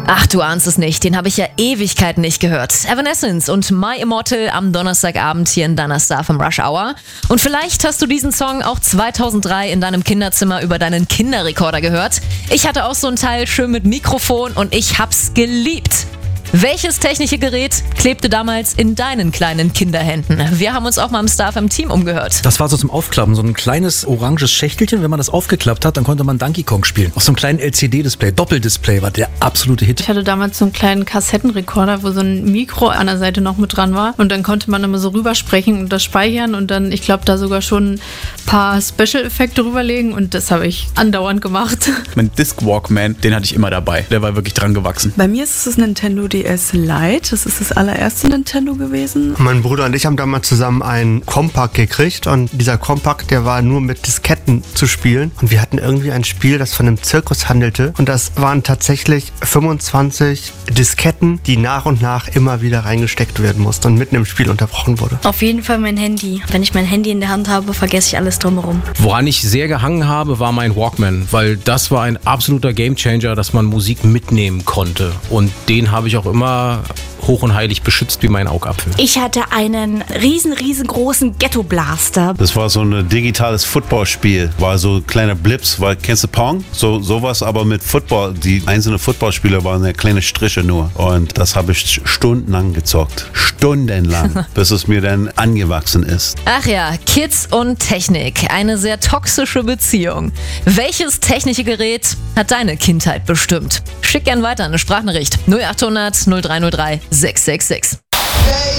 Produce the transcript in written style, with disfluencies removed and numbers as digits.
Ach, du ahnst es nicht, den habe ich ja Ewigkeiten nicht gehört. Evanescence und My Immortal am Donnerstagabend hier in deiner Star vom Rush Hour. Und vielleicht hast du diesen Song auch 2003 in deinem Kinderzimmer über deinen Kinderrekorder gehört. Ich hatte auch so ein Teil schön mit Mikrofon und ich hab's geliebt. Welches technische Gerät klebte damals in deinen kleinen Kinderhänden? Wir haben uns auch mal im Star FM Team umgehört. Das war so zum Aufklappen, so ein kleines oranges Schächtelchen. Wenn man das aufgeklappt hat, dann konnte man Donkey Kong spielen. Auf so einem kleinen LCD-Display, Doppeldisplay war der absolute Hit. Ich hatte damals so einen kleinen Kassettenrekorder, wo so ein Mikro an der Seite noch mit dran war. Und dann konnte man immer so rübersprechen und das speichern und dann, ich glaube, da sogar schon ein paar Special-Effekte rüberlegen und das habe ich andauernd gemacht. Mein Disc Walkman, den hatte ich immer dabei. Der war wirklich dran gewachsen. Bei mir ist es das Nintendo DS Lite. Das ist das allererste Nintendo gewesen. Mein Bruder und ich haben damals zusammen einen Compact gekriegt und dieser Compact, der war nur mit Disketten zu spielen und wir hatten irgendwie ein Spiel, das von einem Zirkus handelte und das waren tatsächlich 25 Disketten, die nach und nach immer wieder reingesteckt werden mussten und mitten im Spiel unterbrochen wurde. Auf jeden Fall mein Handy. Wenn ich mein Handy in der Hand habe, vergesse ich alles drumherum. Woran ich sehr gehangen habe, war mein Walkman, weil das war ein absoluter Gamechanger, dass man Musik mitnehmen konnte und den habe ich auch immer hoch und heilig beschützt wie mein Augapfel. Ich hatte einen riesengroßen Ghetto-Blaster. Das war so ein digitales Footballspiel. War so kleine Blips, kennst du Pong? Sowas, aber mit Football. Die einzelnen Footballspieler waren eine kleine Striche nur. Und das habe ich stundenlang gezockt. Stundenlang, bis es mir dann angewachsen ist. Ach ja, Kids und Technik. Eine sehr toxische Beziehung. Welches technische Gerät hat deine Kindheit bestimmt? Schick gern weiter eine Sprachnachricht. 0800 0303 666.